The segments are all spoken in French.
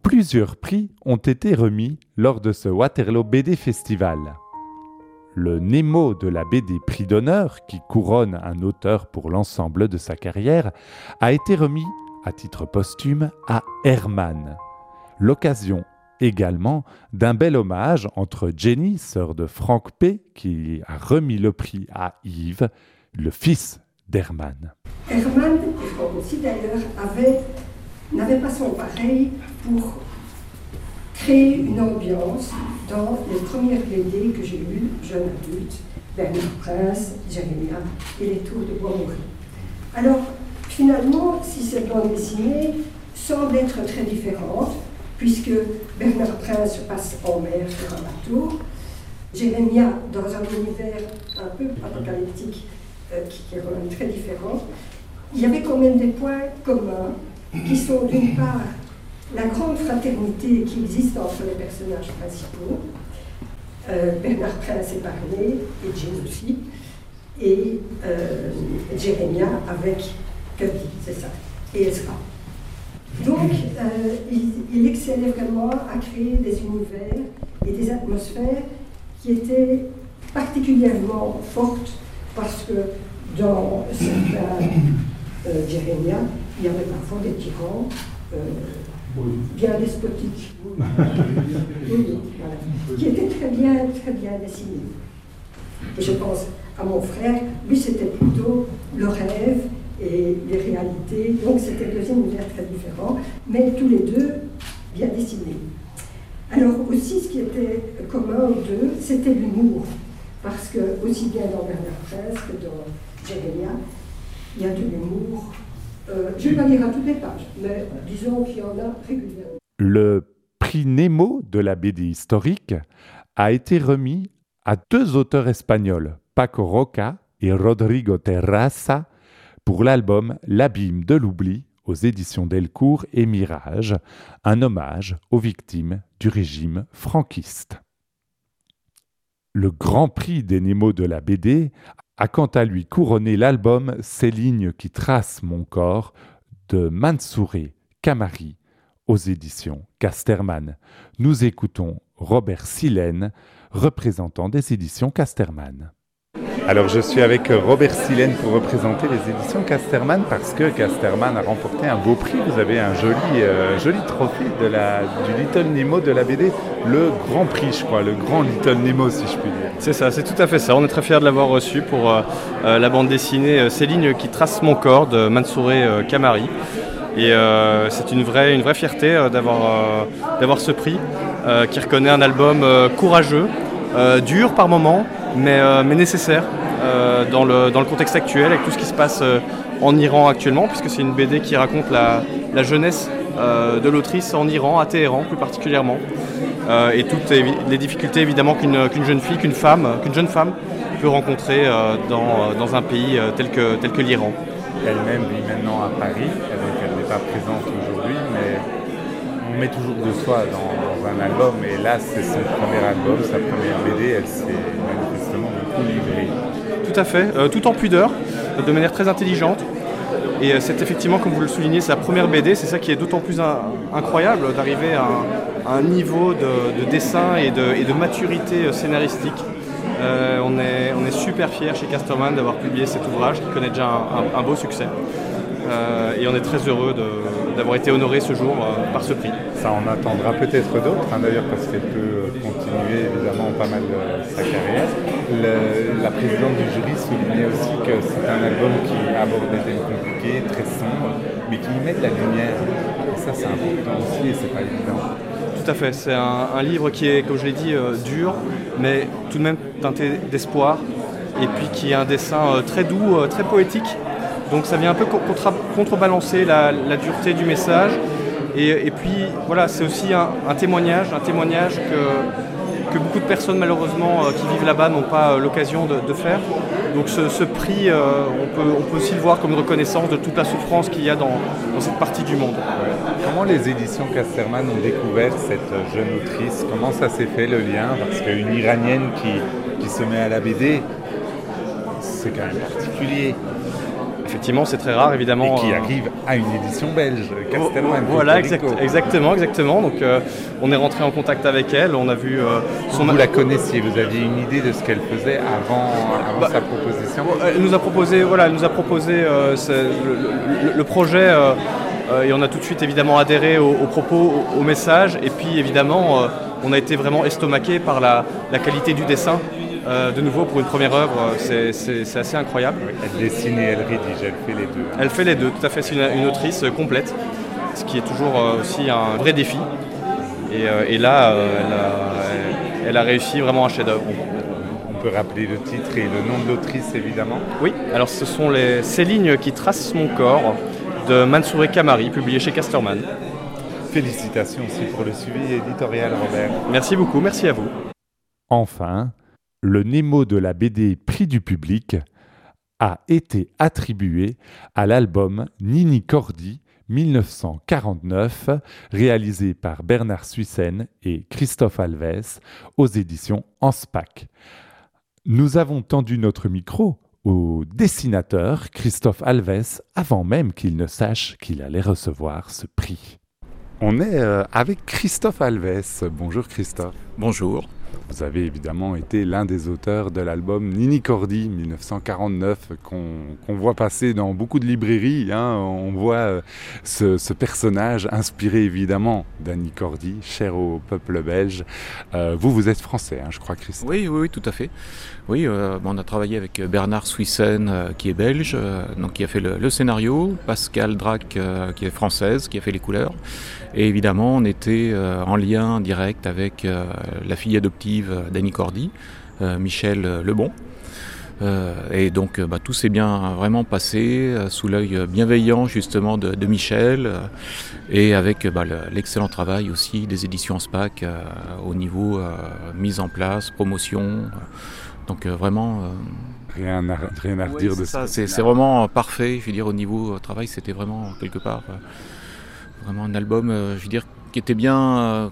Plusieurs prix ont été remis lors de ce Waterloo BD Festival. Le Nemo de la BD Prix d'honneur, qui couronne un auteur pour l'ensemble de sa carrière, a été remis à titre posthume à Herman. L'occasion également d'un bel hommage entre Jenny, sœur de Franck P., qui a remis le prix à Yves, le fils d'Herman. Herman, et Franck aussi d'ailleurs, n'avait pas son pareil pour créer une ambiance dans les premières BD que j'ai lues, jeune adulte, Bernard Prince, Jérémia et Les Tours de Bois-Maurice. Alors, finalement, si cette bande dessinée semble être très différente, puisque Bernard Prince se passe en mer sur un bateau, Jérémia dans un univers un peu apocalyptique qui est quand même très différent, il y avait quand même des points communs qui sont d'une part la grande fraternité qui existe entre les personnages principaux, Bernard Prince est parlé, et Jane aussi, et Jérémia avec Cuddy, c'est ça, et Ezra. Donc, il excellait vraiment à créer des univers et des atmosphères qui étaient particulièrement fortes parce que dans certains Jérémia, il y avait parfois des tyrans bien despotiques, voilà, qui étaient très bien dessinés. Et je pense à mon frère, lui c'était plutôt le rêve et les réalités, donc c'était deux univers très différents, mais tous les deux bien dessinés. Alors aussi, ce qui était commun aux deux, c'était l'humour, parce que aussi bien dans Bernard Prince que dans Jérémia, il y a de l'humour. Je ne vais pas lire à toutes les pages, mais disons qu'il y en a régulièrement. Le prix Nemo de la BD historique a été remis à deux auteurs espagnols, Paco Roca et Rodrigo Terrassa, pour l'album L'Abîme de l'oubli aux éditions Delcourt et Mirage, un hommage aux victimes du régime franquiste. Le Grand Prix des Nemo de la BD a quant à lui couronné l'album Ces lignes qui tracent mon corps de Mansouré Kamari aux éditions Casterman. Nous écoutons Robert Silène, représentant des éditions Casterman. Alors je suis avec Robert Silène pour représenter les éditions Casterman parce que Casterman a remporté un beau prix. Vous avez un joli trophée du Little Nemo de la BD, le Grand Prix je crois, le Grand Little Nemo si je puis dire. C'est ça, c'est tout à fait ça. On est très fiers de l'avoir reçu pour la bande dessinée Ces lignes qui tracent mon corps de Mansouré Kamari. Et c'est une vraie fierté d'avoir ce prix qui reconnaît un album courageux, dur par moments, mais nécessaire dans le contexte actuel, avec tout ce qui se passe en Iran actuellement, puisque c'est une BD qui raconte la jeunesse de l'autrice en Iran, à Téhéran plus particulièrement, et toutes les difficultés évidemment qu'une jeune femme peut rencontrer dans un pays tel que l'Iran. Elle-même vit maintenant à Paris, elle n'est pas présente aujourd'hui, mais on met toujours de soi dans un album, et là c'est son premier album, sa première BD, elle s'est manifestement beaucoup livrée. Tout à fait, tout en pudeur, de manière très intelligente. Et c'est effectivement, comme vous le soulignez, sa première BD, c'est ça qui est d'autant plus incroyable, d'arriver à un niveau de dessin et de maturité scénaristique. On est super fiers chez Casterman d'avoir publié cet ouvrage qui connaît déjà un beau succès. Et on est très heureux d'avoir été honoré ce jour par ce prix. Ça en attendra peut-être d'autres, d'ailleurs, parce qu'elle peut continuer évidemment pas mal sa carrière. La présidente du jury soulignait aussi que c'est un album qui aborde des thèmes compliqués, très sombres, mais qui y met de la lumière. Et ça, c'est important aussi, et c'est pas évident. Tout à fait, c'est un livre qui est, comme je l'ai dit, dur, mais tout de même teinté d'espoir, et puis qui est un dessin très doux, très poétique. Donc ça vient un peu contrebalancer la dureté du message. Et puis voilà, c'est aussi un témoignage que beaucoup de personnes malheureusement qui vivent là-bas n'ont pas l'occasion de faire. Donc ce prix, on peut aussi le voir comme une reconnaissance de toute la souffrance qu'il y a dans cette partie du monde. Comment les éditions Casterman ont découvert cette jeune autrice? Comment ça s'est fait le lien? Parce qu'une Iranienne qui se met à la BD, c'est quand même particulier. effectivement, c'est très rare, évidemment. Et qui arrive à une édition belge, Castelman. Voilà, exactement. Donc, on est rentré en contact avec elle, on a vu son... Vous la connaissiez, vous aviez une idée de ce qu'elle faisait avant sa proposition? Elle nous a proposé, le projet, et on a tout de suite évidemment adhéré aux propos, au message, et puis évidemment, on a été vraiment estomaqué par la qualité du dessin. De nouveau, pour une première œuvre, c'est assez incroyable. Elle dessine et elle rédige, elle fait les deux. Elle fait les deux, tout à fait. C'est une autrice complète, ce qui est toujours aussi un vrai défi. Et là, elle a réussi vraiment un chef-d'œuvre. On peut rappeler le titre et le nom de l'autrice, évidemment? Oui, alors ce sont Ces lignes qui tracent mon corps de Mansouré Kamari, publié chez Casterman. Félicitations aussi pour le suivi éditorial, Robert. Merci beaucoup, merci à vous. Enfin, le Nemo de la BD Prix du public a été attribué à l'album Nini Cordy 1949, réalisé par Bernard Suissen et Christophe Alves aux éditions Anspach. Nous avons tendu notre micro au dessinateur Christophe Alves avant même qu'il ne sache qu'il allait recevoir ce prix. On est avec Christophe Alves. Bonjour Christophe. Bonjour. Vous avez évidemment été l'un des auteurs de l'album Nini Cordy 1949 qu'on voit passer dans beaucoup de librairies. On voit ce personnage inspiré évidemment d'Annie Cordy, cher au peuple belge. Vous êtes français, je crois, Christophe. Oui, tout à fait. Oui, on a travaillé avec Bernard Suissen, qui est belge, donc qui a fait le scénario, Pascal Drac, qui est française, qui a fait les couleurs. Et évidemment, on était en lien direct avec la fille adoptive d'Annie Cordy, Michel Lebon. Et donc tout s'est bien vraiment passé sous l'œil bienveillant justement de Michel et avec l'excellent travail aussi des éditions Anspach au niveau mise en place, promotion. Donc vraiment... Rien à redire de ça. C'est vraiment parfait. Je veux dire, au niveau travail, c'était vraiment quelque part vraiment un album, je veux dire, qui était bien,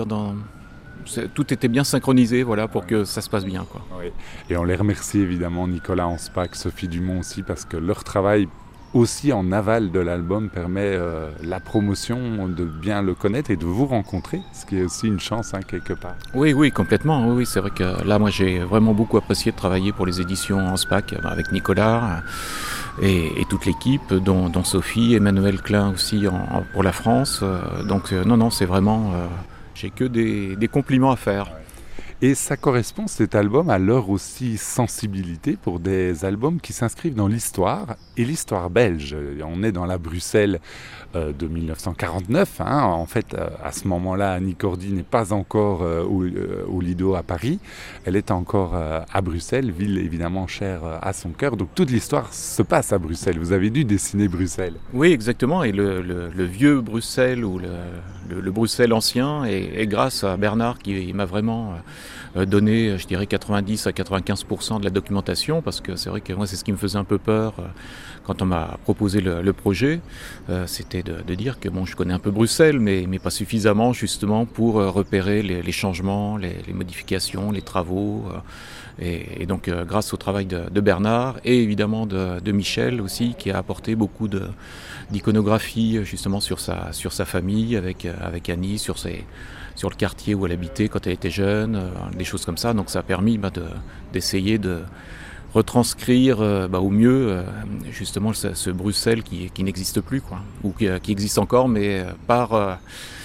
tout était bien synchronisé, voilà, pour que ça se passe bien, quoi. Oui. Et on les remercie évidemment, Nicolas Anspach, Sophie Dumont aussi, parce que leur travail aussi en aval de l'album permet la promotion, de bien le connaître et de vous rencontrer, ce qui est aussi une chance quelque part. Oui, complètement. Oui, c'est vrai que là, moi, j'ai vraiment beaucoup apprécié de travailler pour les éditions Anspach avec Nicolas et toute l'équipe, dont Sophie, Emmanuel Klein aussi pour la France. Donc non, c'est vraiment... j'ai que des compliments à faire. Et ça correspond, cet album, à leur aussi sensibilité pour des albums qui s'inscrivent dans l'histoire et l'histoire belge. On est dans la Bruxelles de 1949. En fait, à ce moment-là, Annie Cordy n'est pas encore au Lido à Paris. Elle est encore à Bruxelles, ville évidemment chère à son cœur. Donc toute l'histoire se passe à Bruxelles. Vous avez dû dessiner Bruxelles. Oui, exactement. Et le vieux Bruxelles ou le Bruxelles ancien, et grâce à Bernard qui m'a vraiment... donner, je dirais, 90 à 95% de la documentation, parce que c'est vrai que moi, c'est ce qui me faisait un peu peur quand on m'a proposé le projet. C'était de dire que je connais un peu Bruxelles, mais pas suffisamment, justement, pour repérer les changements, les modifications, les travaux. Et donc, grâce au travail de Bernard et évidemment de Michel aussi, qui a apporté beaucoup d'iconographie, justement, sur sa famille, avec Annie, sur le quartier où elle habitait quand elle était jeune, des choses comme ça. Donc ça a permis d'essayer de retranscrire au mieux justement ce Bruxelles qui n'existe plus, quoi, ou qui existe encore, mais par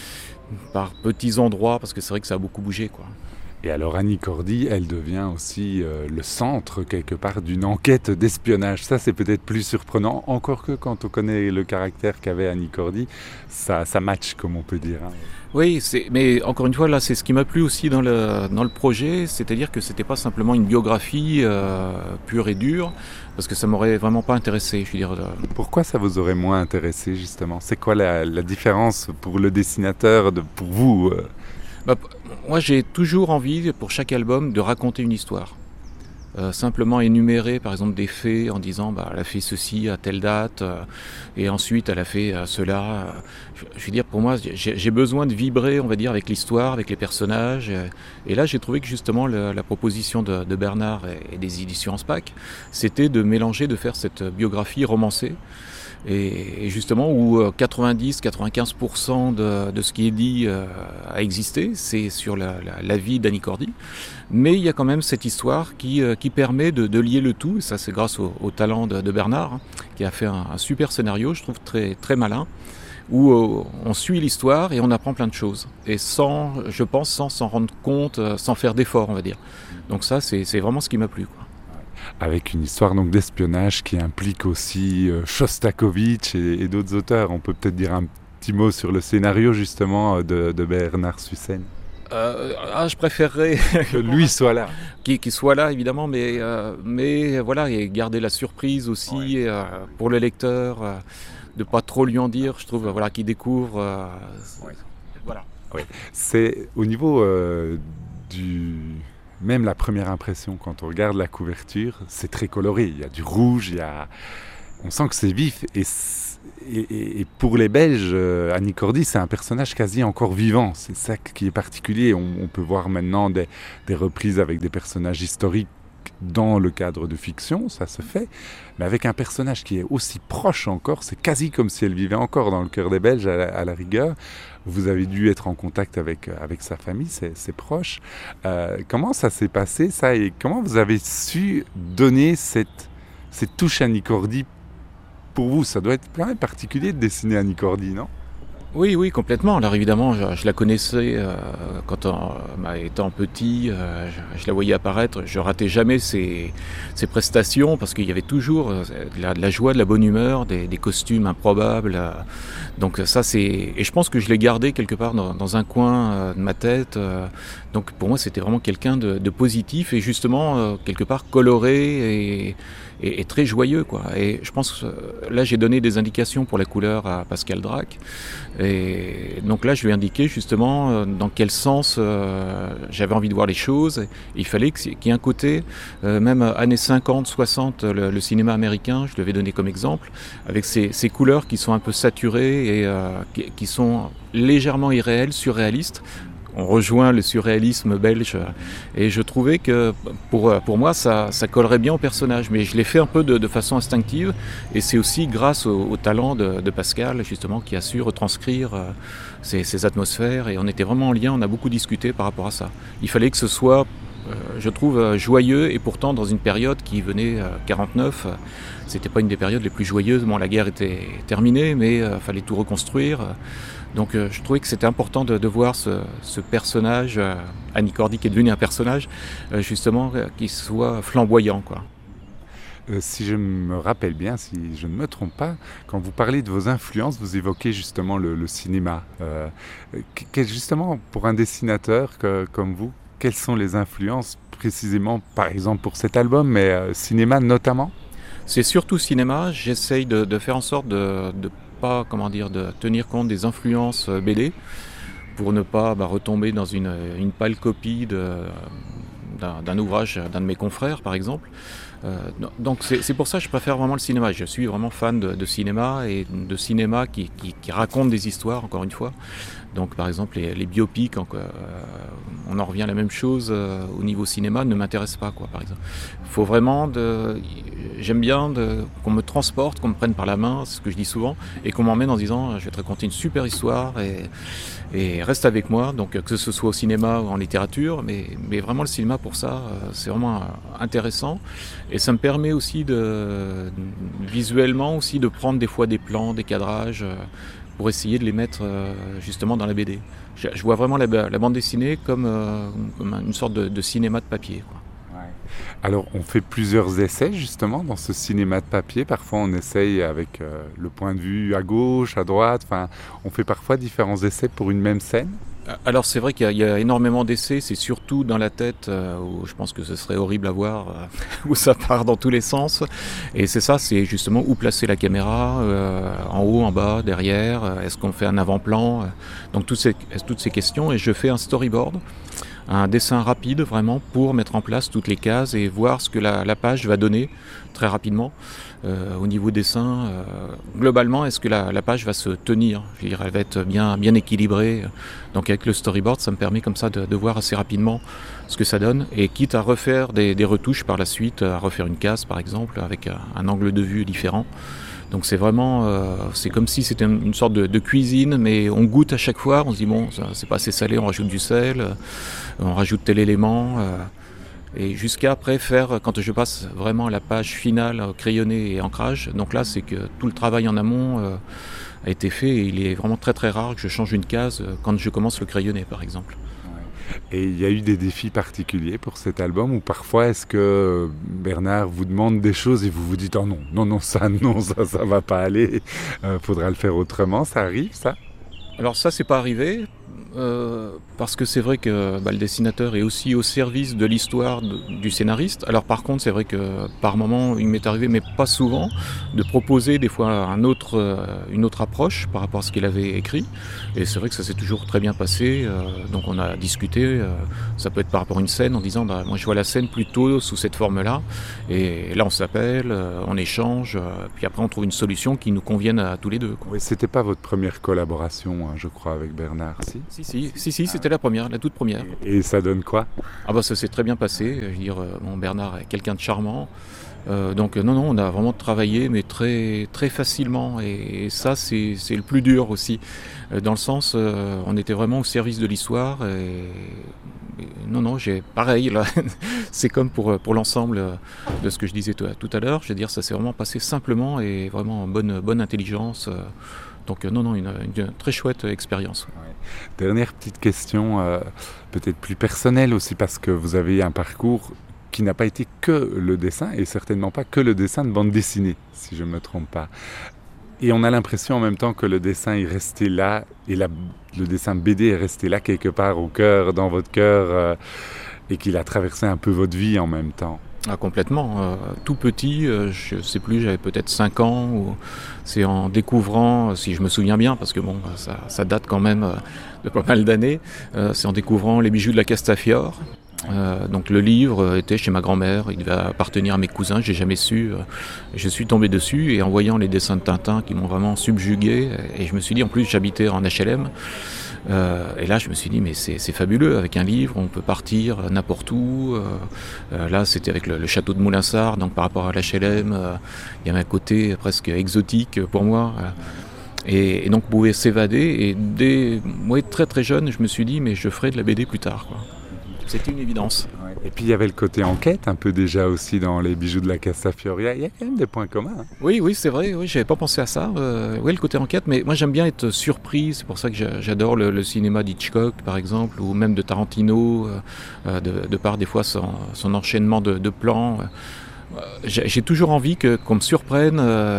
petits endroits, parce que c'est vrai que ça a beaucoup bougé, quoi. Et alors Annie Cordy, elle devient aussi le centre quelque part d'une enquête d'espionnage. Ça, c'est peut-être plus surprenant, encore que quand on connaît le caractère qu'avait Annie Cordy, ça match, comme on peut dire. Oui, mais encore une fois, là, c'est ce qui m'a plu aussi dans le projet, c'est-à-dire que c'était pas simplement une biographie pure et dure, parce que ça m'aurait vraiment pas intéressé, je veux dire. Pourquoi ça vous aurait moins intéressé, justement? C'est quoi la différence pour le dessinateur, pour vous Moi, j'ai toujours envie, pour chaque album, de raconter une histoire. simplement énumérer par exemple des faits en disant elle a fait ceci à telle date et ensuite elle a fait cela. Je veux dire, pour moi, j'ai besoin de vibrer, on va dire, avec l'histoire, avec les personnages. Et là, j'ai trouvé que justement la proposition de Bernard et des éditions Spack, c'était de mélanger, de faire cette biographie romancée. Et justement où 90-95% de ce qui est dit a existé, c'est sur la vie d'Annie Cordy. Mais il y a quand même cette histoire qui permet de lier le tout, et ça c'est grâce au talent de Bernard, qui a fait un super scénario, je trouve très, très malin, où on suit l'histoire et on apprend plein de choses. Et sans s'en rendre compte, sans faire d'efforts, on va dire. Donc ça, c'est vraiment ce qui m'a plu, quoi. Avec une histoire donc d'espionnage qui implique aussi Shostakovich et d'autres auteurs. On peut peut-être dire un petit mot sur le scénario justement de Bernard Sussen. Je préférerais que lui soit là. Qu'il soit là évidemment, mais voilà, et garder la surprise aussi pour le lecteur, de pas trop lui en dire, je trouve, voilà, qu'il découvre. Voilà. Oui. C'est au niveau du... Même la première impression, quand on regarde la couverture, c'est très coloré. Il y a du rouge, on sent que c'est vif. Et pour les Belges, Annie Cordy, c'est un personnage quasi encore vivant. C'est ça qui est particulier. On peut voir maintenant des reprises avec des personnages historiques dans le cadre de fiction, ça se fait. Mais avec un personnage qui est aussi proche encore, c'est quasi comme si elle vivait encore dans le cœur des Belges à la rigueur. Vous avez dû être en contact avec sa famille, ses proches. Comment ça s'est passé, ça, et comment vous avez su donner cette touche Annie Cordy pour vous? Ça doit être quand même particulier de dessiner Annie Cordy, non? Oui, complètement. Alors évidemment, je la connaissais quand étant petit, je la voyais apparaître. Je ratais jamais ses prestations parce qu'il y avait toujours de la joie, de la bonne humeur, des costumes improbables. Donc ça, et je pense que je l'ai gardé quelque part dans un coin de ma tête. Donc pour moi, c'était vraiment quelqu'un de positif et justement quelque part coloré et très joyeux, quoi. Et je pense que là j'ai donné des indications pour la couleur à Pascal Drac, et donc là je lui ai indiqué justement dans quel sens j'avais envie de voir les choses. Il fallait qu'il y ait un côté même années 50, 60, le cinéma américain, je l'avais donné comme exemple, avec ces couleurs qui sont un peu saturées et qui sont légèrement irréelles, surréalistes. On rejoint le surréalisme belge et je trouvais que pour moi ça collerait bien au personnage, mais je l'ai fait un peu de façon instinctive, et c'est aussi grâce au talent de Pascal justement qui a su retranscrire ces atmosphères, et on était vraiment en lien, on a beaucoup discuté par rapport à ça. Il fallait que ce soit je trouve joyeux, et pourtant dans une période qui venait 49, c'était pas une des périodes les plus joyeuses. Bon, la guerre était terminée, mais fallait tout reconstruire. Donc je trouvais que c'était important de voir ce personnage, Annie Cordy, qui est devenu un personnage, justement, qui soit flamboyant, quoi. Si je me rappelle bien, si je ne me trompe pas, quand vous parlez de vos influences, vous évoquez justement le cinéma. Justement, pour un dessinateur comme vous, quelles sont les influences précisément, par exemple pour cet album, mais cinéma notamment? C'est surtout cinéma. J'essaye de faire en sorte de tenir compte des influences BD pour ne pas retomber dans une pâle copie d'un ouvrage d'un de mes confrères, par exemple. Donc c'est pour ça que je préfère vraiment le cinéma. Je suis vraiment fan de cinéma, et de cinéma qui raconte des histoires, encore une fois. Donc par exemple les biopics, on en revient à la même chose au niveau cinéma, ne m'intéresse pas, quoi, par exemple. Faut vraiment j'aime bien qu'on me transporte, qu'on me prenne par la main, c'est ce que je dis souvent, et qu'on m'emmène en disant je vais te raconter une super histoire et reste avec moi. Donc que ce soit au cinéma ou en littérature, mais vraiment le cinéma pour ça, c'est vraiment intéressant, et ça me permet aussi visuellement aussi de prendre des fois des plans, des cadrages, pour essayer de les mettre justement dans la BD. Je vois vraiment la bande dessinée comme une sorte de cinéma de papier, quoi. Ouais. Alors on fait plusieurs essais justement dans ce cinéma de papier. Parfois on essaye avec le point de vue à gauche, à droite. Enfin, on fait parfois différents essais pour une même scène. Alors c'est vrai qu'il y a énormément d'essais, c'est surtout dans la tête où je pense que ce serait horrible à voir, où ça part dans tous les sens. Et c'est justement où placer la caméra, en haut, en bas, derrière, est-ce qu'on fait un avant-plan, donc toutes ces questions, et je fais un storyboard un dessin rapide vraiment pour mettre en place toutes les cases et voir ce que la page va donner très rapidement. Au niveau dessin, globalement, est-ce que la page va se tenir? Je veux dire, elle va être bien équilibrée. Donc avec le storyboard, ça me permet comme ça de voir assez rapidement ce que ça donne. Et quitte à refaire des retouches par la suite, à refaire une case par exemple, avec un angle de vue différent. Donc c'est vraiment, c'est comme si c'était une sorte de cuisine, mais on goûte à chaque fois, on se dit bon, c'est pas assez salé, on rajoute du sel, on rajoute tel élément. Et jusqu'à après faire, quand je passe vraiment à la page finale, crayonné et ancrage, donc là c'est que tout le travail en amont a été fait et il est vraiment très très rare que je change une case quand je commence le crayonné par exemple. Et il y a eu des défis particuliers pour cet album ou parfois est-ce que Bernard vous demande des choses et vous vous dites oh non, ça va pas aller, faudra le faire autrement, ça arrive ça? Alors ça c'est pas arrivé. Parce que c'est vrai que le dessinateur est aussi au service de l'histoire du scénariste. Alors par contre, c'est vrai que par moment, il m'est arrivé, mais pas souvent, de proposer des fois une autre approche par rapport à ce qu'il avait écrit. Et c'est vrai que ça s'est toujours très bien passé. Donc on a discuté, ça peut être par rapport à une scène, en disant moi je vois la scène plutôt sous cette forme-là. Et là on s'appelle, on échange, puis après on trouve une solution qui nous convienne à tous les deux, quoi. Oui, c'était pas votre première collaboration, je crois, avec Bernard, si? Si, c'était la toute première. Et ça donne quoi? Ça s'est très bien passé. Je veux dire, Bernard est quelqu'un de charmant. Donc non, on a vraiment travaillé, mais très, très facilement. Et ça, c'est le plus dur aussi. Dans le sens, on était vraiment au service de l'histoire. Non, j'ai pareil, là. C'est comme pour l'ensemble de ce que je disais tout à l'heure. Je veux dire, ça s'est vraiment passé simplement et vraiment en bonne intelligence. Donc une très chouette expérience. Ouais. Dernière petite question, peut-être plus personnelle aussi, parce que vous avez un parcours qui n'a pas été que le dessin, et certainement pas que le dessin de bande dessinée, si je ne me trompe pas. Et on a l'impression en même temps que le dessin est resté là, et le dessin BD est resté là quelque part au cœur, dans votre cœur, et qu'il a traversé un peu votre vie en même temps. Ah, complètement. Tout petit, je ne sais plus, j'avais peut-être 5 ans. C'est en découvrant, si je me souviens bien, parce que ça date quand même de pas mal d'années, c'est en découvrant Les bijoux de la Castafiore. Donc le livre était chez ma grand-mère, il devait appartenir à mes cousins, j'ai jamais su. Je suis tombé dessus et en voyant les dessins de Tintin qui m'ont vraiment subjugué, et je me suis dit, en plus j'habitais en HLM, et là je me suis dit mais c'est fabuleux, avec un livre on peut partir n'importe où. Là c'était avec le château de Moulinsart, donc par rapport à l'HLM, il y avait un côté presque exotique pour moi. Et donc pouvait s'évader, et dès très très jeune je me suis dit mais je ferai de la BD plus tard, quoi. C'était une évidence. Et puis il y avait le côté enquête un peu déjà aussi dans Les bijoux de la Castafiore. Il y a quand même des points communs. Hein. Oui, c'est vrai. Oui, j'avais pas pensé à ça. Oui, le côté enquête. Mais moi, j'aime bien être surpris. C'est pour ça que j'adore le cinéma d'Hitchcock, par exemple, ou même de Tarantino, de par des fois son enchaînement de plans. J'ai toujours envie qu'on me surprenne,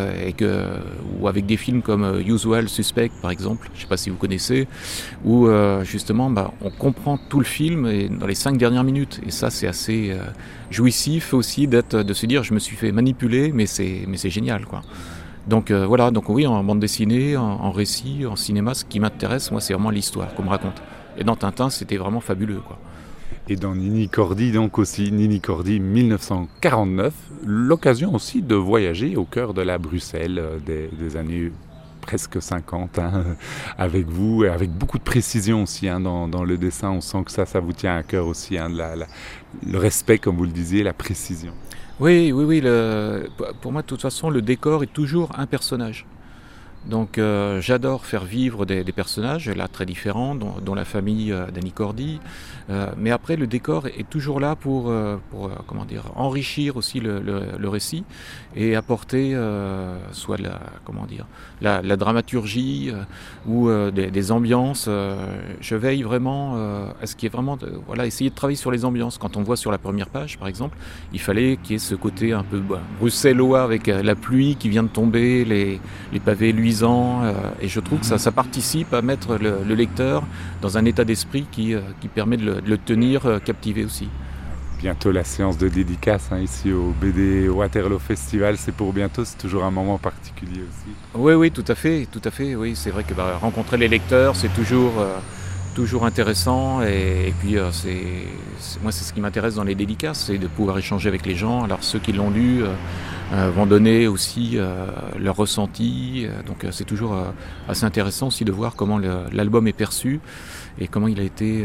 ou avec des films comme Usual Suspect par exemple, je ne sais pas si vous connaissez, où justement on comprend tout le film dans les 5 dernières minutes, et ça c'est assez jouissif aussi de se dire je me suis fait manipuler, mais c'est génial, quoi. Donc donc oui, en bande dessinée, en récit, en cinéma, ce qui m'intéresse moi c'est vraiment l'histoire qu'on me raconte, et dans Tintin c'était vraiment fabuleux, quoi. Et dans Nini Cordy, donc aussi, Nini Cordy 1949, l'occasion aussi de voyager au cœur de la Bruxelles des années presque 50, avec vous, et avec beaucoup de précision aussi, dans le dessin. On sent que ça vous tient à cœur aussi, le respect, comme vous le disiez, la précision. Oui, pour moi de toute façon le décor est toujours un personnage. Donc j'adore faire vivre des personnages là très différents, dont la famille d'Annie Cordy, mais après le décor est toujours là pour enrichir aussi le récit et apporter soit la dramaturgie ou des ambiances. Je veille vraiment à ce qui est vraiment essayer de travailler sur les ambiances. Quand on voit sur la première page par exemple, il fallait qu'il y ait ce côté un peu bruxellois avec la pluie qui vient de tomber, les pavés luisants. Et je trouve que ça participe à mettre le lecteur dans un état d'esprit qui permet de le tenir captivé aussi. Bientôt la séance de dédicace ici au BD Waterloo Festival, c'est pour bientôt, c'est toujours un moment particulier aussi. Oui, tout à fait, oui, c'est vrai que rencontrer les lecteurs, c'est toujours toujours intéressant et puis moi c'est ce qui m'intéresse dans les dédicaces, c'est de pouvoir échanger avec les gens. Alors ceux qui l'ont lu vont donner aussi leur ressenti, donc c'est toujours assez intéressant aussi de voir comment l'album est perçu et comment il a été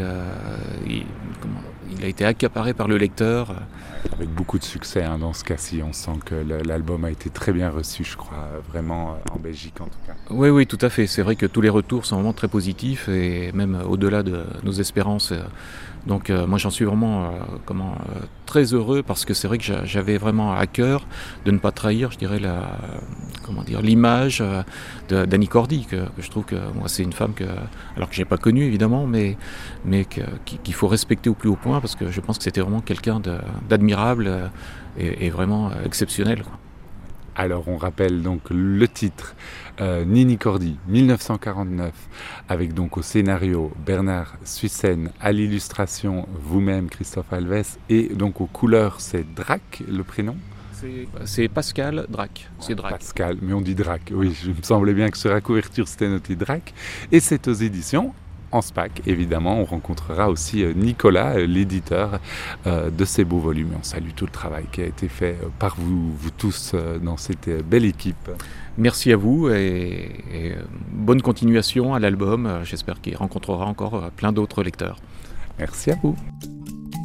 accaparé par le lecteur. Avec beaucoup de succès dans ce cas-ci, on sent que l'album a été très bien reçu, je crois, vraiment en Belgique en tout cas. Oui, tout à fait. C'est vrai que tous les retours sont vraiment très positifs et même au-delà de nos espérances. Donc moi j'en suis vraiment très heureux parce que c'est vrai que j'avais vraiment à cœur de ne pas trahir, je dirais, l'image d'Annie Cordy, que je trouve que moi c'est une femme alors que j'ai pas connue évidemment, mais qu'il faut respecter au plus haut point parce que je pense que c'était vraiment quelqu'un d'admirable et vraiment exceptionnel, quoi. Alors on rappelle donc le titre, Nini Cordy, 1949, avec donc au scénario Bernard Suissen, à l'illustration vous-même Christophe Alves, et donc aux couleurs c'est Drac le prénom. C'est Pascal Drac. C'est Drac. Pascal, mais on dit Drac, oui, je me semblait bien que sur la couverture c'était noté Drac, et c'est aux éditions en SPAC, évidemment. On rencontrera aussi Nicolas, l'éditeur de ces beaux volumes. On salue tout le travail qui a été fait par vous tous dans cette belle équipe. Merci à vous et bonne continuation à l'album. J'espère qu'il rencontrera encore plein d'autres lecteurs. Merci à vous.